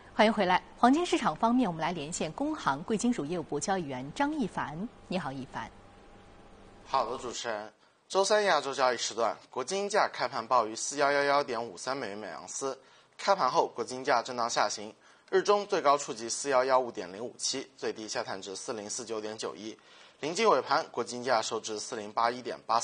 欢迎回来。黄金市场方面，我们来连线工行贵金属业务部交易员张一凡。你好，一凡。 好的，主持人。周三亚洲交易时段，国际金价开盘报于4111.53美元每盎司，开盘后国际金价震荡下行，日中最高触及4115.057，最低下探至4049.91，临近尾盘，国际金价收至4081.84。